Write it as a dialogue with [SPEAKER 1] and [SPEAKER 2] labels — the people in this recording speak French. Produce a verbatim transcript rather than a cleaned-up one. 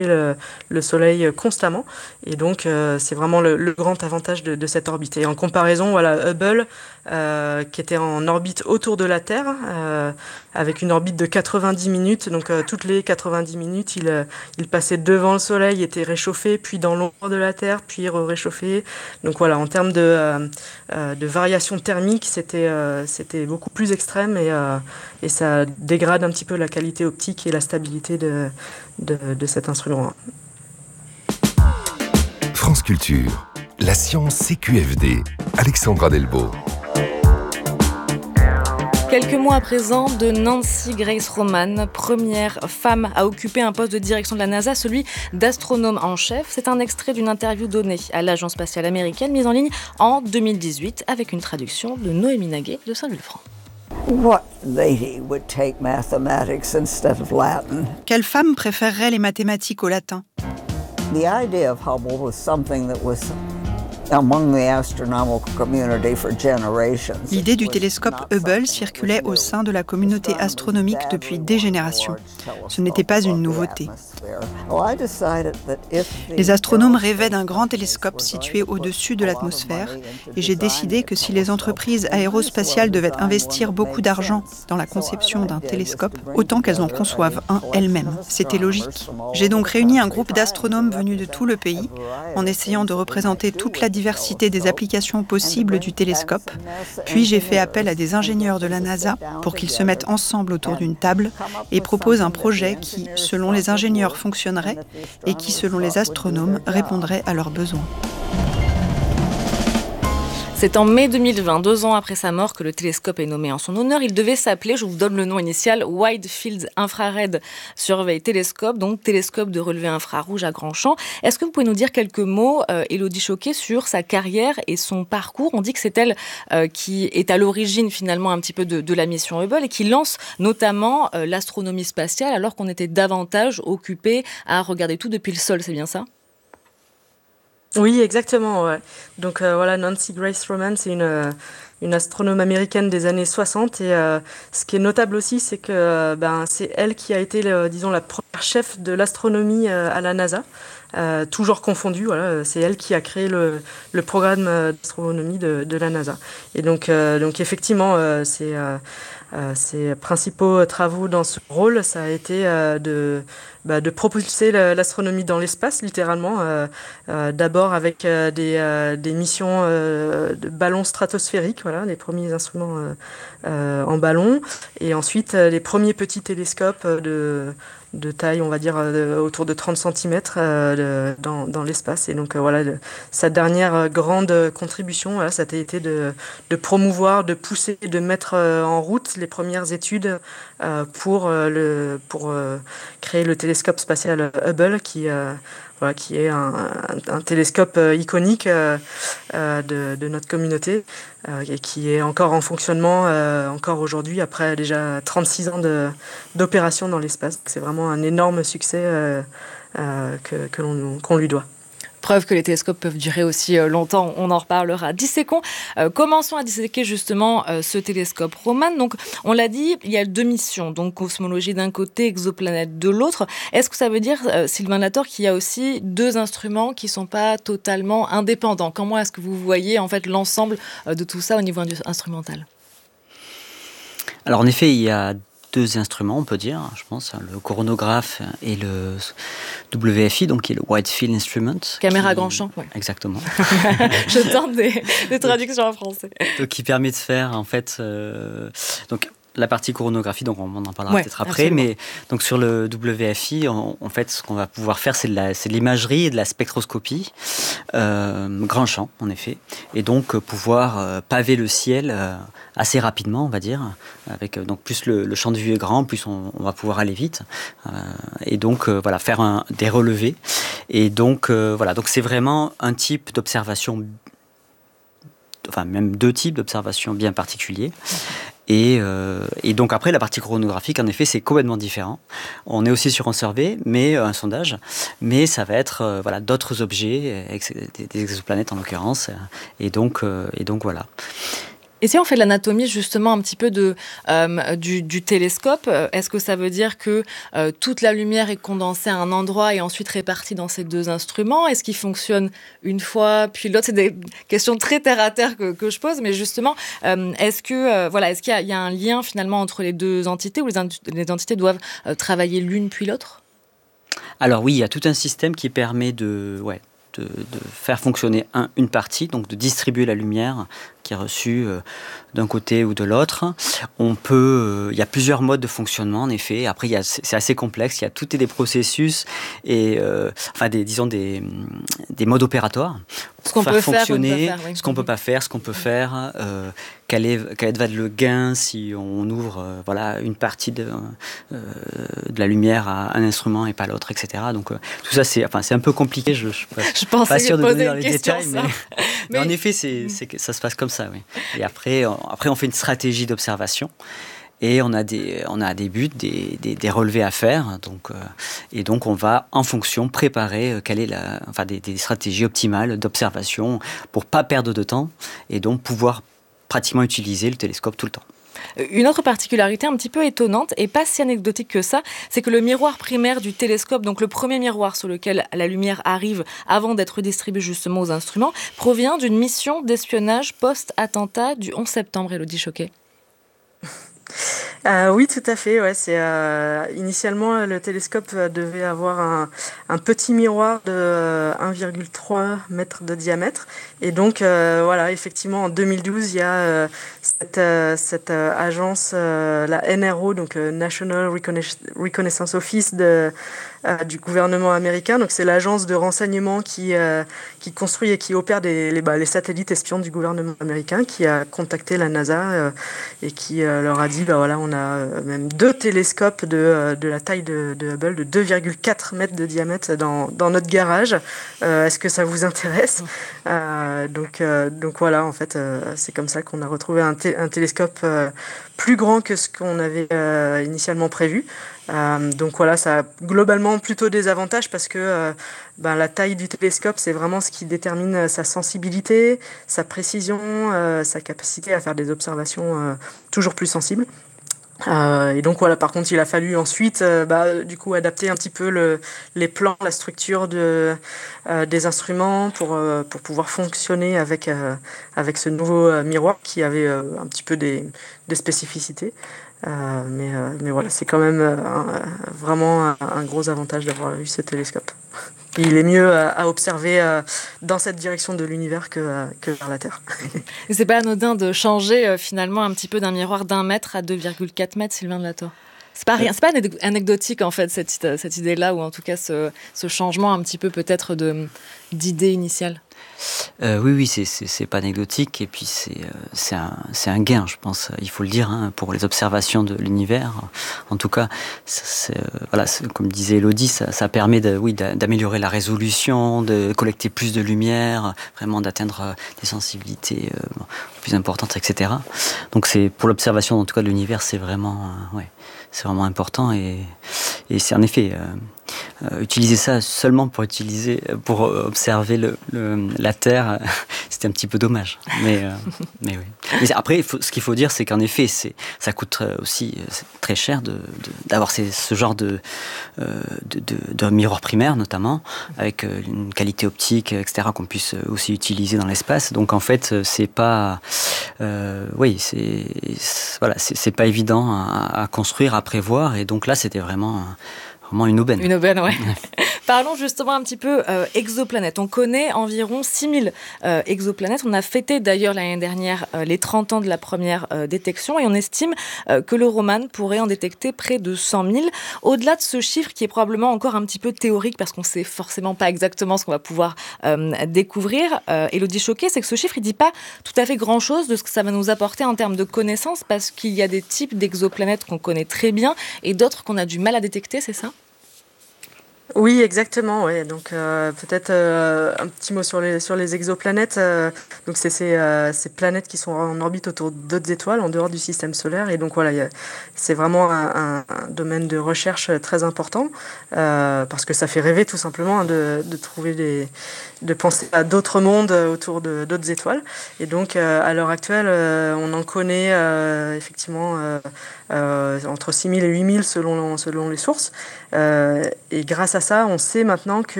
[SPEAKER 1] le, le Soleil constamment. Et donc, euh, c'est vraiment le, le grand avantage de, de cette orbite. Et en comparaison, voilà, Hubble, euh, qui était en orbite autour de la Terre, euh, avec une orbite de quatre-vingt-dix minutes. Donc, euh, toutes les quatre-vingt-dix minutes, il, euh, il passait devant le Soleil, était réchauffé, puis dans l'ombre de la Terre, puis réchauffé. Donc voilà, en termes de, euh, euh, de variation thermique, c'était euh, c'était beaucoup plus extrême et, euh, et ça dégrade un petit peu la qualité optique et la stabilité de, de, de cet instrument.
[SPEAKER 2] France Culture, la science C Q F D, Alexandra Delbo.
[SPEAKER 3] Quelques mois à présent de Nancy Grace Roman, première femme à occuper un poste de direction de la NASA, celui d'astronome en chef. C'est un extrait d'une interview donnée à l'Agence spatiale américaine, mise en ligne en deux mille dix-huit, avec une traduction de Noémie Naguet de Saint-Vulfranc.
[SPEAKER 4] What lady would take mathematics instead of Latin?
[SPEAKER 5] Quelle femme préférerait les mathématiques au latin?
[SPEAKER 4] The idea of Hubble was something that was among the astronomical community for generations.
[SPEAKER 5] L'idée du télescope Hubble circulait au sein de la communauté astronomique depuis des générations. Ce n'était pas une nouveauté. Les astronomes rêvaient d'un grand télescope situé au-dessus de l'atmosphère et j'ai décidé que si les entreprises aérospatiales devaient investir beaucoup d'argent dans la conception d'un télescope, autant qu'elles en conçoivent un elles-mêmes. C'était logique. J'ai donc réuni un groupe d'astronomes venus de tout le pays en essayant de représenter toute la diversité des applications possibles du télescope. Puis j'ai fait appel à des ingénieurs de la NASA pour qu'ils se mettent ensemble autour d'une table et proposent un projet qui, selon les ingénieurs, fonctionnerait et qui, selon les astronomes, répondrait à leurs besoins.
[SPEAKER 3] C'est en mai deux mille vingt, deux ans après sa mort, que le télescope est nommé en son honneur. Il devait s'appeler, je vous donne le nom initial, Wide Field Infrared Survey Telescope, donc télescope de relevée infrarouge à grand champ. Est-ce que vous pouvez nous dire quelques mots, euh, Élodie Choquet, sur sa carrière et son parcours? On dit que c'est elle euh, qui est à l'origine finalement un petit peu de, de la mission Hubble et qui lance notamment euh, l'astronomie spatiale alors qu'on était davantage occupé à regarder tout depuis le sol, c'est bien ça?
[SPEAKER 1] Oui, exactement. Ouais. Donc euh, voilà, Nancy Grace Roman, c'est une, euh, une astronome américaine des années soixante. Et euh, ce qui est notable aussi, c'est que euh, ben, c'est elle qui a été, le, disons, la première chef de l'astronomie euh, à la NASA. Euh, toujours confondue, voilà, c'est elle qui a créé le, le programme d'astronomie de, de la NASA. Et donc, euh, donc effectivement, euh, c'est, euh, euh, ses principaux travaux dans ce rôle, ça a été euh, de, bah, de propulser l'astronomie dans l'espace, littéralement. Euh, euh, d'abord avec euh, des, euh, des missions euh, de ballons stratosphériques, voilà, les premiers instruments euh, euh, en ballon, et ensuite euh, les premiers petits télescopes de de taille, on va dire, euh, autour de trente centimètres euh, de, dans, dans l'espace. Et donc, euh, voilà, le, sa dernière euh, grande contribution, voilà, ça a été de, de promouvoir, de pousser, de mettre euh, en route les premières études euh, pour, euh, le, pour euh, créer le télescope spatial Hubble, qui, euh, voilà, qui est un, un, un télescope euh, iconique euh, euh, de, de notre communauté euh, et qui est encore en fonctionnement euh, encore aujourd'hui, après déjà trente-six ans de, d'opération dans l'espace. C'est vraiment un énorme succès euh, euh, que, que l'on, qu'on lui doit.
[SPEAKER 3] Preuve que les télescopes peuvent durer aussi longtemps, on en reparlera. Disséquons, euh, commençons à disséquer justement euh, ce télescope Roman. Donc, on l'a dit, il y a deux missions, donc cosmologie d'un côté, exoplanète de l'autre. Est-ce que ça veut dire, euh, Sylvain Lator, qu'il y a aussi deux instruments qui ne sont pas totalement indépendants? Comment est-ce que vous voyez en fait l'ensemble euh, de tout ça au niveau instrumental?
[SPEAKER 6] Alors, en effet, il y a deux instruments, on peut dire, je pense, le coronagraphe et le W F I, donc qui est le Wide Field Instrument.
[SPEAKER 3] Caméra
[SPEAKER 6] qui...
[SPEAKER 3] grand champ, oui.
[SPEAKER 6] Exactement.
[SPEAKER 3] Je tente des, des traductions en français.
[SPEAKER 6] Donc, qui permet de faire, en fait, euh, donc la partie coronographie, donc on en parlera
[SPEAKER 3] ouais,
[SPEAKER 6] peut-être après,
[SPEAKER 3] absolument.
[SPEAKER 6] Mais donc sur le W F I, en, en fait, ce qu'on va pouvoir faire, c'est de, la, c'est de l'imagerie et de la spectroscopie, euh, grand champ, en effet, et donc pouvoir euh, paver le ciel euh, assez rapidement, on va dire, avec donc plus le, le champ de vue est grand, plus on, on va pouvoir aller vite, euh, et donc euh, voilà, faire un, des relevés, et donc euh, voilà, donc c'est vraiment un type d'observation, enfin même deux types d'observations bien particuliers. Et, euh, et donc après, la partie chronographique, en effet, c'est complètement différent. On est aussi sur un survey, mais euh, un sondage, mais ça va être euh, voilà, d'autres objets, ex- des exoplanètes en l'occurrence, et donc, euh, et donc voilà.
[SPEAKER 3] Et si on fait de l'anatomie justement un petit peu de, euh, du, du télescope, est-ce que ça veut dire que euh, toute la lumière est condensée à un endroit et ensuite répartie dans ces deux instruments ? Est-ce qu'ils fonctionnent une fois puis l'autre ? C'est des questions très terre à terre que, que je pose, mais justement, euh, est-ce que euh, voilà, est-ce qu'il y a, il y a un lien finalement entre les deux entités, ou les, les entités doivent euh, travailler l'une puis l'autre ?
[SPEAKER 6] Alors oui, il y a tout un système qui permet de, ouais, de, de faire fonctionner un, une partie, donc de distribuer la lumière qui est reçue euh, d'un côté ou de l'autre. On peut, euh, il y a plusieurs modes de fonctionnement en effet. Après, il y a, c'est assez complexe. Il y a tout et des processus et euh, enfin des, disons des, des modes opératoires.
[SPEAKER 3] Ce qu'on
[SPEAKER 6] faire
[SPEAKER 3] peut
[SPEAKER 6] fonctionner,
[SPEAKER 3] faire, faire oui.
[SPEAKER 6] ce qu'on peut pas faire, ce qu'on peut faire. Euh, quel est quel va être le gain si on ouvre euh, voilà une partie de euh, de la lumière à un instrument et pas l'autre, et cetera. Donc euh, tout ça c'est enfin c'est un peu compliqué. Je je,
[SPEAKER 3] je pensais
[SPEAKER 6] pas sûr de donner dans les
[SPEAKER 3] question,
[SPEAKER 6] détails, mais, mais, mais en effet c'est c'est ça se passe comme ça, oui. Et après on, après on fait une stratégie d'observation. Et on a des, on a des buts, des, des, des relevés à faire. Donc, euh, et donc, on va, en fonction, préparer euh, quelle est la, enfin, des, des stratégies optimales d'observation pour ne pas perdre de temps et donc pouvoir pratiquement utiliser le télescope tout le temps.
[SPEAKER 3] Une autre particularité un petit peu étonnante et pas si anecdotique que ça, c'est que le miroir primaire du télescope, donc le premier miroir sur lequel la lumière arrive avant d'être distribuée justement aux instruments, provient d'une mission d'espionnage post-attentat du onze septembre, Élodie Choquet.
[SPEAKER 1] Euh, oui, tout à fait. Ouais, c'est euh, initialement le télescope devait avoir un, un petit miroir de euh, un virgule trois mètres de diamètre, et donc euh, voilà, effectivement, en deux mille douze, il y a euh, cette, euh, cette euh, agence, euh, la N R O, donc euh, National Reconna- Reconnaissance Office de euh, du gouvernement américain. Donc c'est l'agence de renseignement qui euh, qui construit et qui opère des, les, bah, les satellites espions du gouvernement américain, qui a contacté la NASA euh, et qui euh, leur a dit bah voilà, on a même deux télescopes de, de la taille de, de Hubble, de deux virgule quatre mètres de diamètre dans, dans notre garage. Euh, est-ce que ça vous intéresse ? euh, donc, euh, donc voilà, en fait, euh, c'est comme ça qu'on a retrouvé un, té- un télescope euh, plus grand que ce qu'on avait euh, initialement prévu. Euh, donc voilà, ça a globalement plutôt des avantages parce que euh, ben, la taille du télescope, c'est vraiment ce qui détermine sa sensibilité, sa précision, euh, sa capacité à faire des observations euh, toujours plus sensibles. Euh, et donc voilà, par contre, il a fallu ensuite, euh, bah, du coup, adapter un petit peu le, les plans, la structure de, euh, des instruments pour euh, pour pouvoir fonctionner avec euh, avec ce nouveau euh, miroir qui avait euh, un petit peu des des spécificités. Euh, mais euh, mais voilà, c'est quand même euh, un, vraiment un, un gros avantage d'avoir eu ce télescope. Et il est mieux à, à observer euh, dans cette direction de l'univers que, euh, que vers la Terre.
[SPEAKER 3] Et c'est pas anodin de changer euh, finalement un petit peu d'un miroir d'un mètre à deux virgule quatre mètres, Sylvain de Latour. C'est pas rien, c'est pas anecdotique en fait cette, cette idée-là, ou en tout cas ce, ce changement un petit peu peut-être de, d'idée initiale.
[SPEAKER 6] Euh, oui, oui, c'est, c'est, c'est pas anecdotique, et puis c'est, euh, c'est, un, c'est un gain, je pense, il faut le dire, hein, pour les observations de l'univers. En tout cas, c'est, c'est, euh, voilà, c'est, comme disait Élodie, ça, ça permet de, oui, d'améliorer la résolution, de collecter plus de lumière, vraiment d'atteindre des sensibilités euh, plus importantes, et cetera. Donc c'est, pour l'observation, en tout cas, de l'univers, c'est vraiment, euh, ouais, c'est vraiment important, et, et c'est en effet... Euh, Euh, utiliser ça seulement pour utiliser pour observer le, le, la Terre, c'était un petit peu dommage. Mais, euh, mais oui. Mais après, il faut, ce qu'il faut dire, c'est qu'en effet, c'est, ça coûte aussi très cher de, de, d'avoir ces, ce genre de, euh, de, de, de miroir primaire, notamment, avec une qualité optique, et cetera, qu'on puisse aussi utiliser dans l'espace. Donc en fait, c'est pas, euh, oui, c'est, c'est voilà, c'est, c'est pas évident à, à construire, à prévoir. Et donc là, c'était vraiment une aubaine.
[SPEAKER 3] Une aubaine, ouais. Parlons justement un petit peu euh, exoplanètes. On connaît environ six mille euh, exoplanètes. On a fêté d'ailleurs l'année dernière euh, les trente ans de la première euh, détection, et on estime euh, que le Roman pourrait en détecter près de cent mille. Au-delà de ce chiffre qui est probablement encore un petit peu théorique parce qu'on ne sait forcément pas exactement ce qu'on va pouvoir euh, découvrir, euh, Élodie Choquet, c'est que ce chiffre il dit pas tout à fait grand-chose de ce que ça va nous apporter en termes de connaissances, parce qu'il y a des types d'exoplanètes qu'on connaît très bien et d'autres qu'on a du mal à détecter, c'est ça ?
[SPEAKER 1] Oui, exactement. Ouais. Donc euh, peut-être euh, un petit mot sur les sur les exoplanètes. Euh, donc c'est ces, euh, ces planètes qui sont en orbite autour d'autres étoiles en dehors du système solaire. Et donc voilà, y a, c'est vraiment un, un, un domaine de recherche très important euh, parce que ça fait rêver tout simplement hein, de, de trouver des de penser à d'autres mondes autour de d'autres étoiles. Et donc euh, à l'heure actuelle, euh, on en connaît euh, effectivement euh, euh, entre six mille et huit mille selon selon les sources. Euh, et grâce à ça, on sait maintenant que